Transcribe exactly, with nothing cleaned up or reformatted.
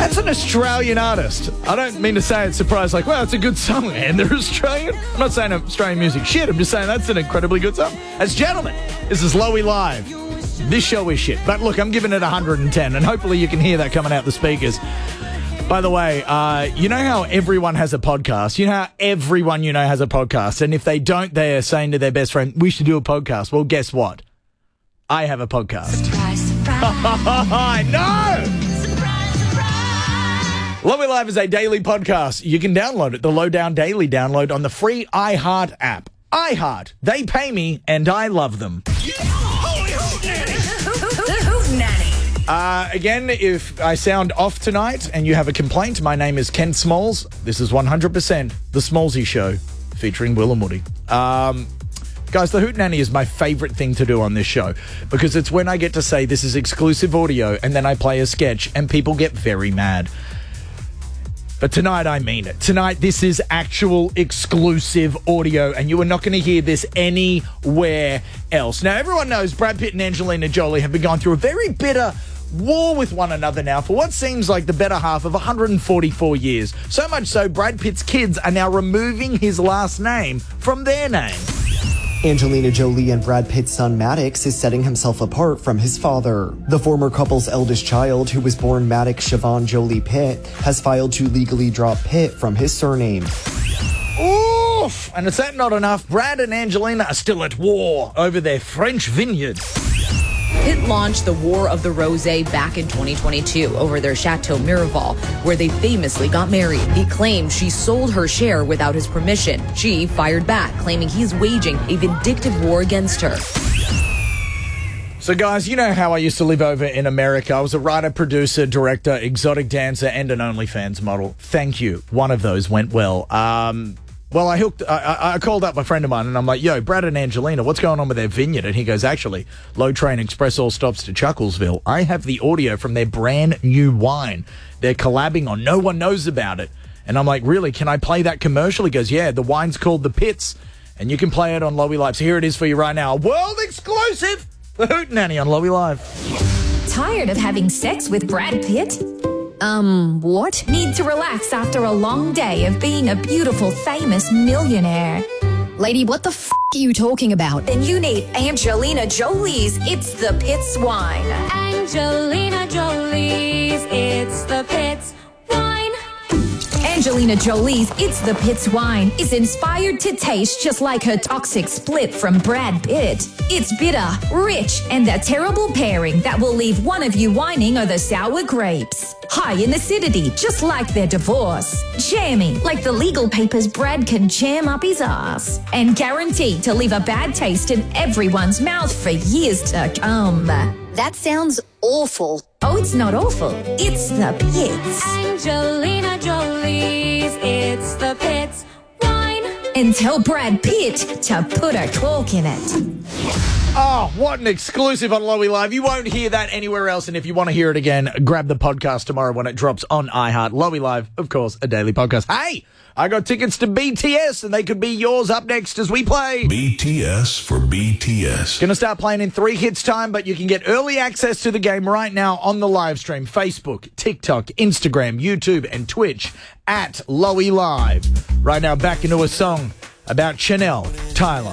That's an Australian artist. I don't mean to say it's surprised, like, well, it's a good song, and they're Australian. I'm not saying Australian music shit. I'm just saying that's an incredibly good song. As gentlemen, this is Lowy Live. This show is shit. But look, I'm giving it one hundred ten, and hopefully you can hear that coming out the speakers. By the way, uh, you know how everyone has a podcast? You know how everyone you know has a podcast? And if they don't, they're saying to their best friend, we should do a podcast. Well, guess what? I have a podcast. Surprise, surprise. I know! Lowy Live is a daily podcast. You can download it, the Lowdown Daily download on the free iHeart app. iHeart. They pay me, and I love them. Holy Hoot Nanny! The Hoot Nanny! Uh, again, if I sound off tonight and you have a complaint, my name is Ken Smalls. This is one hundred percent The Smallsy Show, featuring Will and Woody. Um, guys, the Hoot Nanny is my favorite thing to do on this show because it's when I get to say this is exclusive audio and then I play a sketch and people get very mad. But tonight, I mean it. Tonight, this is actual exclusive audio, and you are not going to hear this anywhere else. Now, everyone knows Brad Pitt and Angelina Jolie have been going through a very bitter war with one another now for what seems like the better half of one hundred forty-four years. So much so, Brad Pitt's kids are now removing his last name from their name. Angelina Jolie and Brad Pitt's son Maddox is setting himself apart from his father. The former couple's eldest child, who was born Maddox Siobhan Jolie Pitt, has filed to legally drop Pitt from his surname. Oof! And is that not enough? Brad and Angelina are still at war over their French vineyard. Pitt launched the War of the Rosé back in twenty twenty-two over their Chateau Miraval, where they famously got married. He claimed she sold her share without his permission. She fired back, claiming he's waging a vindictive war against her. So, guys, you know how I used to live over in America. I was a writer, producer, director, exotic dancer, and an OnlyFans model. Thank you. One of those went well. Um... Well, I hooked. I, I called up a friend of mine, and I'm like, "Yo, Brad and Angelina, what's going on with their vineyard?" And he goes, "Actually, Low Train Express all stops to Chucklesville. I have the audio from their brand new wine they're collabing on. No one knows about it." And I'm like, "Really? Can I play that commercial?" He goes, "Yeah, the wine's called The Pits, and you can play it on Lowy Live. So here it is for you right now, world exclusive, the Hoot Nanny on Lowy Live." Tired of having sex with Brad Pitt? Um, what? Need to relax after a long day of being a beautiful, famous millionaire? Lady, what the f*** are you talking about? Then you need Angelina Jolie's It's the Pits wine. Angelina Jolie's It's the Pits wine. Angelina Jolie's It's the Pits wine is inspired to taste just like her toxic split from Brad Pitt. It's bitter, rich, and a terrible pairing that will leave one of you whining over sour grapes. High in acidity, just like their divorce. Jammy, like the legal papers Brad can jam up his ass. And guaranteed to leave a bad taste in everyone's mouth for years to come. That sounds awful. Oh, it's not awful. It's the Pits. Angelina Jolie's It's the Pits wine. And tell Brad Pitt to put a cork in it. Oh, what an exclusive on Lowy Live. You won't hear that anywhere else. And if you want to hear it again, grab the podcast tomorrow when it drops on iHeart. Lowy Live, of course, a daily podcast. Hey, I got tickets to B T S, and they could be yours up next as we play. B T S for B T S. Going to start playing in three hits time, but you can get early access to the game right now on the live stream. Facebook, TikTok, Instagram, YouTube, and Twitch at Lowy Live. Right now, back into a song about Chanel Tyler.